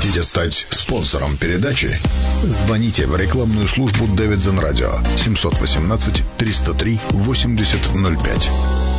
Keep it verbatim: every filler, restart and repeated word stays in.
Хотите стать спонсором передачи? Звоните в рекламную службу Davidson Radio семь один восемь триста три восемьдесят ноль пять.